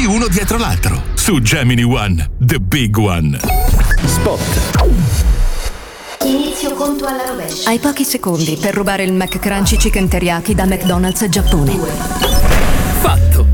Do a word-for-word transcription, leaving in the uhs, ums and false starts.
tutti uno dietro l'altro. Su Gemini One, the big one. Spot. Inizio conto alla rovescia. Hai pochi secondi per rubare il McCrunchy Chicken Teriyaki da McDonald's Giappone. Fatto.